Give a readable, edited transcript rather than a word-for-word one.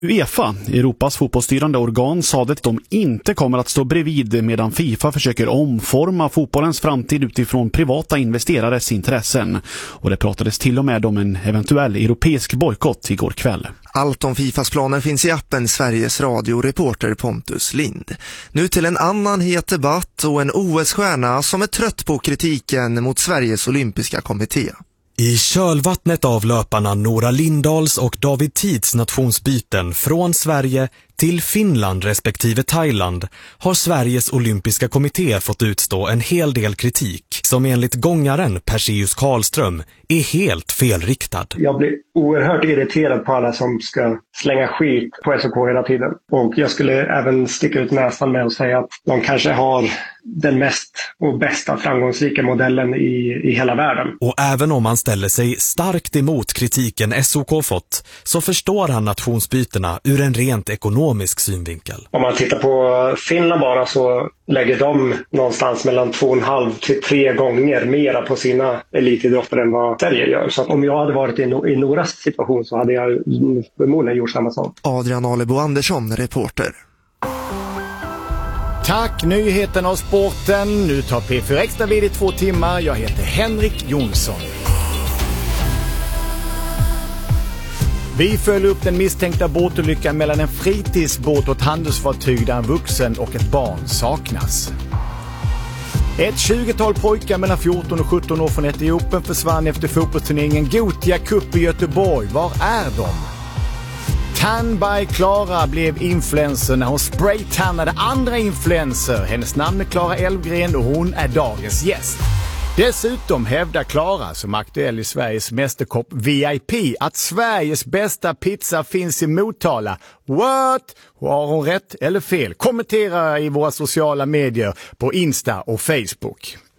UEFA, Europas fotbollsstyrande organ, sa att de inte kommer att stå bredvid medan FIFA försöker omforma fotbollens framtid utifrån privata investerares intressen. Och det pratades till och med om en eventuell europeisk bojkott igår kväll. Allt om FIFAs planer finns i appen Sveriges Radio-reporter Pontus Lind. Nu till en annan het debatt och en OS-stjärna som är trött på kritiken mot Sveriges olympiska kommitté. I kölvattnet av löparna Nora Lindahls och David Tids nationsbyten från Sverige till Finland respektive Thailand har Sveriges olympiska kommitté fått utstå en hel del kritik som enligt gångaren Perseus Karlström är helt felriktad. Jag blir oerhört irriterad på alla som ska slänga skit på SOK hela tiden. Och jag skulle även sticka ut näsan med och säga att de kanske har den mest och bästa framgångsrika modellen i hela världen. Och även om han ställer sig starkt emot kritiken SOK fått så förstår han nationsbytena ur en rent ekonomisk synvinkel. Om man tittar på Finland bara så lägger de någonstans mellan 2,5 till 3 gånger mera på sina elitidrottare än vad Sverige gör. Så att om jag hade varit i Noras situation så hade jag förmodligen gjort samma sak. Adrian Alebo Andersson, reporter. Tack, nyheterna och sporten. Nu tar P4 Extra vid i 2 timmar. Jag heter Henrik Jonsson. Vi följer upp den misstänkta båtolyckan mellan en fritidsbåt och ett handelsfartyg där en vuxen och ett barn saknas. Ett 20-tal pojkar mellan 14 och 17 år från Etiopien försvann efter fotbollsturneringen Gothia Cup i Göteborg. Var är de? Tandberg Klara blev influencer när hon spraytannade andra influencer. Hennes namn är Klara Elfgren och hon är dagens gäst. Dessutom hävdar Klara, som är aktuell i Sveriges mästerkopp VIP, att Sveriges bästa pizza finns i Motala. What? Har hon rätt eller fel? Kommentera i våra sociala medier på Insta och Facebook.